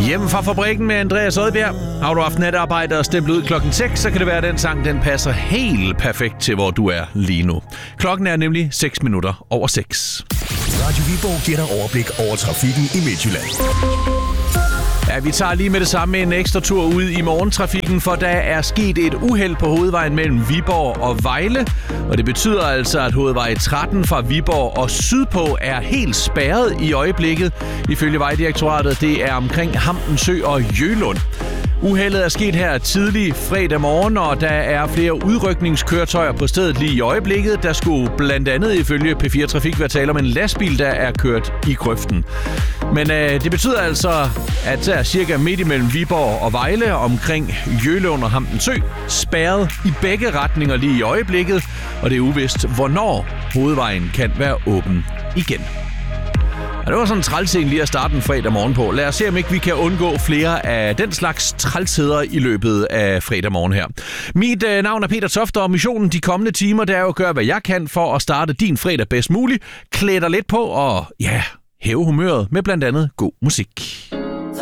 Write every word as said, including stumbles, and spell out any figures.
Hjemme fra fabrikken med Andreas Odbjerg. Har du haft natarbejde og stemplet ud klokken seks, så kan det være, at den sang den passer helt perfekt til, hvor du er lige nu. Klokken er nemlig seks minutter over seks. Radio Viborg giver dig overblik over trafikken i Midtjylland. Ja, vi tager lige med det samme en ekstra tur ud i morgentrafikken, for der er sket et uheld på hovedvejen mellem Viborg og Vejle. Og det betyder altså, at hovedvej tretten fra Viborg og sydpå er helt spærret i øjeblikket. Ifølge Vejdirektoratet, det er omkring Hampen Sø og Jølund. Uheldet er sket her tidlig fredag morgen, og der er flere udrykningskøretøjer på stedet lige i øjeblikket. Der skulle blandt andet ifølge P fire Trafik være tale om en lastbil, der er kørt i grøften. Men øh, det betyder altså, at der er cirka midt imellem Viborg og Vejle, omkring Jølund og Hampen Sø, spærret i begge retninger lige i øjeblikket, og det er uvist, hvornår hovedvejen kan være åben igen. Og det var sådan en trælsing lige at starte en fredag morgen på. Lad os se, om ikke vi kan undgå flere af den slags trælsheder i løbet af fredag morgen her. Mit øh, navn er Peter Toft, og missionen de kommende timer, det er jo at gøre, hvad jeg kan for at starte din fredag bedst muligt. Klæd dig lidt på og ja, hæve humøret med blandt andet god musik.